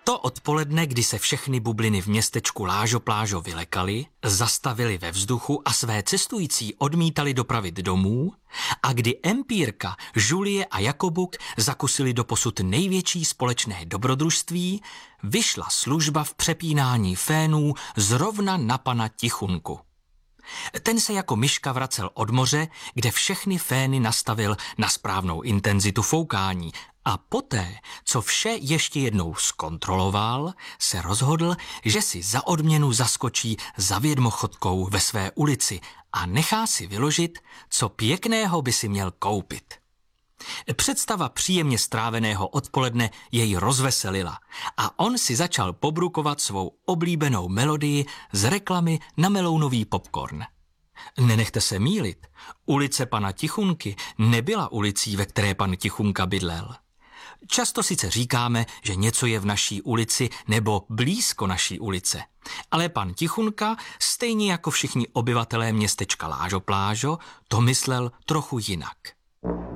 To odpoledne, kdy se všechny bubliny v městečku Lážo Plážo vylekaly, zastavili ve vzduchu a své cestující odmítali dopravit domů, a kdy Empírka, Žulie a Jakobuk zakusili doposud největší společné dobrodružství, vyšla služba v přepínání fénů zrovna na pana Tichunku. Ten se jako myška vracel od moře, kde všechny fény nastavil na správnou intenzitu foukání, a poté, co vše ještě jednou zkontroloval, se rozhodl, že si za odměnu zaskočí za vědmochodkou ve své ulici a nechá si vyložit, co pěkného by si měl koupit. Představa příjemně stráveného odpoledne jej rozveselila a on si začal pobrukovat svou oblíbenou melodii z reklamy na melounový popcorn. Nenechte se mýlit, ulice pana Tichunky nebyla ulicí, ve které pan Tichunka bydlel. Často sice říkáme, že něco je v naší ulici nebo blízko naší ulice, ale pan Tichunka, stejně jako všichni obyvatelé městečka Lážo Plážo, to myslel trochu jinak.